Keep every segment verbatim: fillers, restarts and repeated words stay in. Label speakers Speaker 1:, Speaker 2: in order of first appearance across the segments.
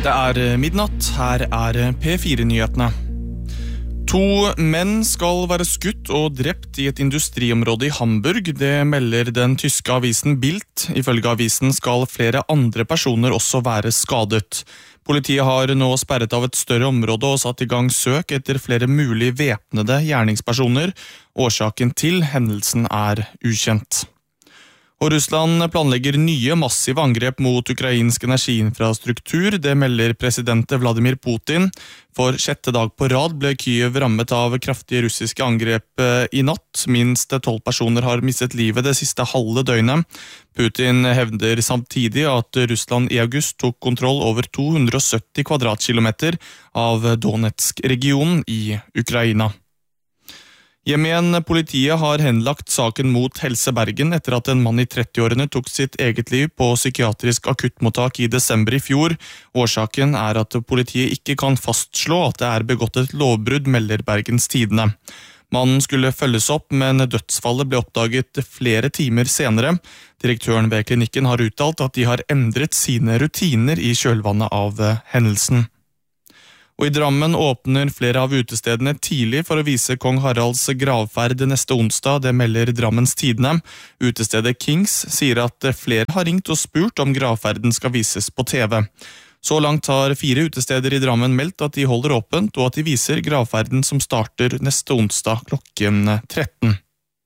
Speaker 1: Det er midnatt, her er P fire-nyhetene. To menn skal være skutt og drept i et industriområde i Hamburg, det melder den tyske avisen Bild. Ifølge avisen skal flere andre personer også være skadet. Politiet har nå sperret av et større område og satt i gang søk etter flere mulige væpnede gjerningspersoner. Årsaken til hendelsen er ukjent. Og Russland planlegger nye massive angrep mot ukrainsk energiinfrastruktur, det melder president Vladimir Putin. For sjette dag på rad ble Kyiv rammet av kraftige russiske angrep i natt. Minst tolv personer har mistet livet det siste halve døgnet. Putin hevder samtidig at Russland i august tok kontroll over to hundre og sytti kvadratkilometer av Donetsk-regionen i Ukraina. Hjem igjen, politiet har henlagt saken mot Helse Bergen etter at en mann i trettiårene tok sitt eget liv på psykiatrisk akuttmottak i desember i fjor. Årsaken er at politiet ikke kan fastslå at det er begått et lovbrudd, melder Bergens Tidende. Mannen skulle følges opp, men dødsfallet ble oppdaget flere timer senere. Direktøren ved klinikken har uttalt at de har endret sine rutiner i kjølvannet av hendelsen. Og i Drammen åpner flere av utestedene tidlig for å vise kong Haralds gravferd neste onsdag, det melder Drammens Tidende. Utestedet Kings sier at flere har ringt og spurt om gravferden skal vises på T V. Så langt har fire utesteder i Drammen meldt at de holder åpent, og at de viser gravferden som starter neste onsdag klokken tretten.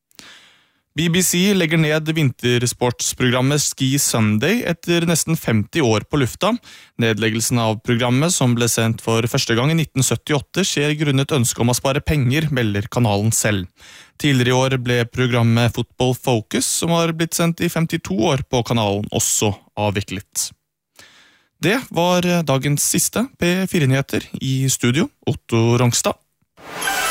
Speaker 1: B B C legger ned vintersportsprogrammet Ski Sunday etter nesten femti år på lufta. Nedleggelsen av programmet, som ble sendt for første gang i nitten syttiåtte, skjer grunnet ønske om å spare penger, melder kanalen selv. Tidligere i år ble programmet Football Focus, som har blitt sendt i femtito år på kanalen, også avviklet. Det var dagens siste P fire-nyheter. I studio, Otto Rongstad.